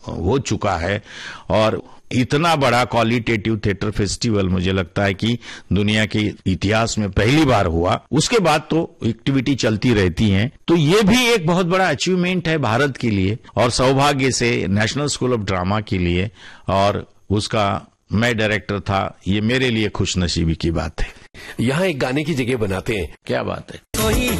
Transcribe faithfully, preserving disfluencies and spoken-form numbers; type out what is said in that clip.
हो चुका है। और इतना बड़ा क्वालिटेटिव थिएटर फेस्टिवल मुझे लगता है कि दुनिया के इतिहास में पहली बार हुआ। उसके बाद तो एक्टिविटी चलती रहती है। तो ये भी एक बहुत बड़ा अचीवमेंट है भारत के लिए और सौभाग्य से नेशनल स्कूल ऑफ ड्रामा के लिए, और उसका मैं डायरेक्टर था। ये मेरे लिए खुशनसीबी की बात है। यहाँ एक गाने की जगह बनाते हैं। क्या बात है। कोई